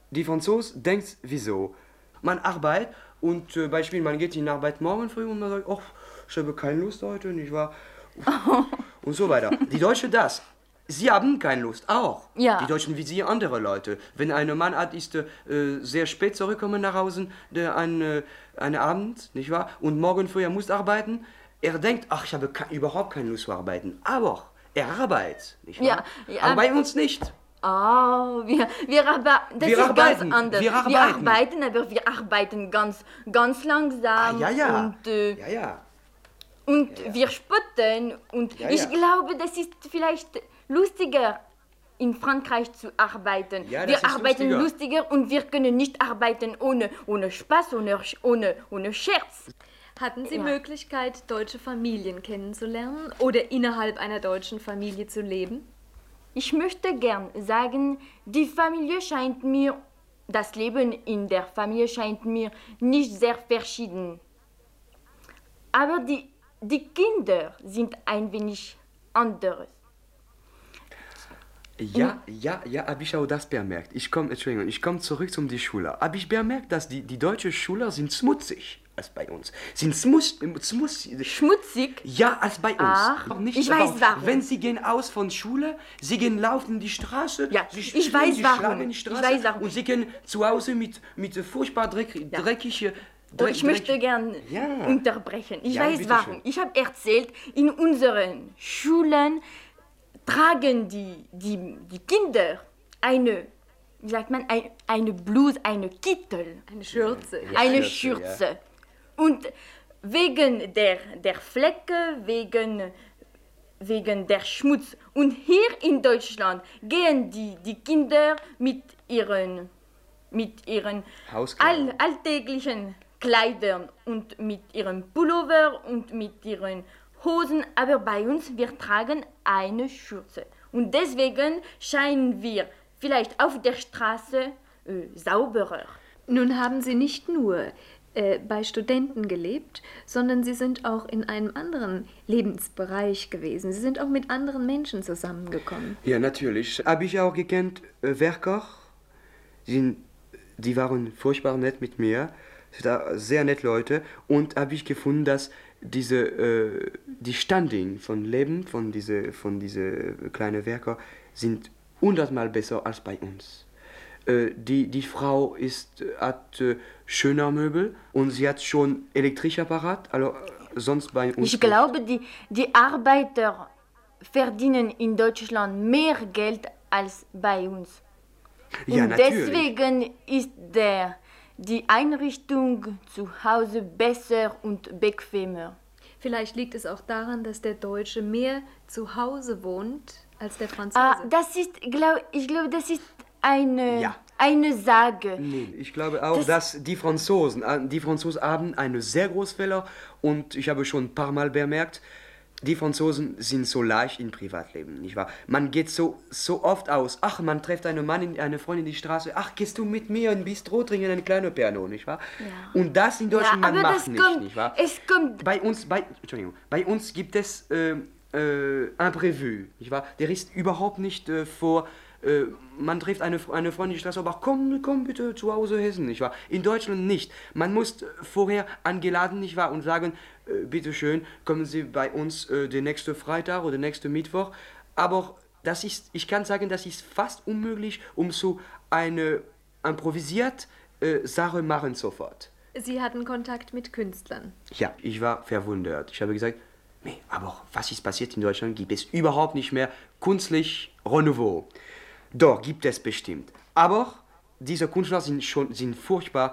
die Franzosen denkt, wieso? Man arbeitet und Beispiel, man geht in die Arbeit morgen früh und man sagt, oh, ich habe keine Lust heute, nicht wahr? Und so weiter. Die Deutschen das. Sie haben keine Lust, auch. Ja. Die Deutschen wie sie andere Leute. Wenn ein Mann hat, ist sehr spät zurückkommen nach Hause, einen Abend, nicht wahr? Und morgen früh er muss arbeiten. Er denkt, ach, ich habe überhaupt keine Lust zu arbeiten. Aber er arbeitet, nicht wahr? Ja, aber bei uns nicht. Oh, wir arbeiten. Das Wir ist arbeiten. ganz anders. Wir arbeiten. Wir arbeiten, aber wir arbeiten ganz, ganz langsam. Ja. Und, Ja. Und wir spotten. Und Ja. ich glaube, das ist vielleicht lustiger, in Frankreich zu arbeiten. Ja, das wir ist arbeiten lustiger. lustiger und wir können nicht arbeiten ohne Spaß, ohne Scherz. Hatten Sie Ja. Möglichkeit, deutsche Familien kennenzulernen oder innerhalb einer deutschen Familie zu leben? Ich möchte gern sagen, das Leben in der Familie scheint mir nicht sehr verschieden. Aber die Kinder sind ein wenig anderes. Ja, habe ich auch das bemerkt. Ich komme zurück zum die Schüler. Habe ich bemerkt, dass die deutschen Schüler sind schmutzig als bei uns. Sind Schmutzig? Ja, als bei uns. Ach, Auch nicht, ich aber weiß warum. Wenn sie gehen aus von Schule, sie gehen laufen in die Straße, Ja, sie ich spielen, weiß sie warum. schlagen in die Ich Straße weiß warum. und sie gehen zu Hause mit furchtbar dreckige... Und ich möchte gern Ja. unterbrechen. Ich Ja, weiß bitte warum. schön. Ich habe erzählt, in unseren Schulen tragen die Kinder eine Bluse, eine Kittel, Eine Schürze. Ja. eine Schürze, Schürze. Und wegen der Flecke, wegen der Schmutz. Und hier in Deutschland gehen die Kinder mit ihren Hauskleidern. alltäglichen Kleidern und mit ihrem Pullover und mit ihren Hosen, aber bei uns, wir tragen eine Schürze. Und deswegen scheinen wir vielleicht auf der Straße sauberer. Nun haben Sie nicht nur bei Studenten gelebt, sondern Sie sind auch in einem anderen Lebensbereich gewesen. Sie sind auch mit anderen Menschen zusammengekommen. Ja, natürlich. Habe ich auch gekannt, Werker. Die waren furchtbar nett mit mir. Sehr nett Leute. Und habe ich gefunden, dass die Standing von Leben von diese kleinen Werker sind 100-mal besser als bei uns. Die Frau hat schöner Möbel und sie hat schon Elektrischapparat, also sonst bei uns Ich glaube, die Arbeiter verdienen in Deutschland mehr Geld als bei uns. Ja, Und natürlich. deswegen ist die Einrichtung zu Hause besser und bequemer. Vielleicht liegt es auch daran, dass der Deutsche mehr zu Hause wohnt als der Franzose. Ich glaube, das ist eine Ja. Sage. Nee, ich glaube auch, dass die Franzosen haben eine sehr große Fehler und ich habe schon ein paar Mal bemerkt, die Franzosen sind so leicht im Privatleben, nicht wahr? Man geht so oft aus. Ach, man trifft eine Freundin in die Straße. Ach, gehst du mit mir in Bistro trinken eine kleine Perno, nicht wahr? Ja. Und das in Deutschland Ja, man aber macht nicht wahr? Es kommt. Bei uns gibt es Imprévu, nicht wahr? Der ist überhaupt nicht vor. Man trifft eine Freundin in die Straße, aber komm bitte zu Hause essen, nicht wahr? In Deutschland nicht. Man muss vorher eingeladen, nicht wahr? Und sagen, bitte schön, kommen Sie bei uns den nächsten Freitag oder den nächsten Mittwoch. Aber ich kann sagen, das ist fast unmöglich, um so eine improvisierte Sache machen sofort. Sie hatten Kontakt mit Künstlern. Ja, ich war verwundert. Ich habe gesagt, nee, aber was ist passiert in Deutschland? Gibt es überhaupt nicht mehr künstlich Renouveau. Doch, gibt es bestimmt. Aber diese Künstler sind furchtbar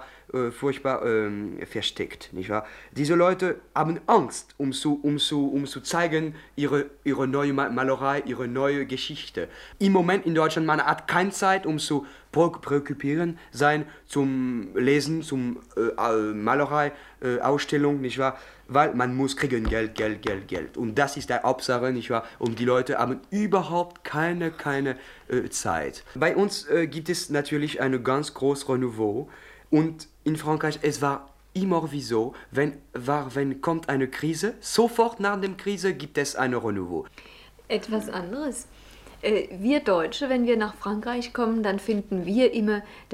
versteckt, nicht wahr? Diese Leute haben Angst, um zu zeigen, ihre neue Malerei, ihre neue Geschichte. Im Moment in Deutschland, man hat keine Zeit, um zu präoccupieren sein, zum Lesen, zum Malerei, Ausstellung, nicht wahr? Weil man muss kriegen Geld. Und das ist der Hauptsache, nicht wahr? Und die Leute haben überhaupt keine Zeit. Bei uns gibt es natürlich eine ganz große Renouveau. Und in Frankreich, es war immer wie so, wenn kommt eine Krise, sofort nach der Krise gibt es eine Renouveau. Etwas anderes. Wir Deutsche, wenn wir nach Frankreich kommen, dann finden wir immer,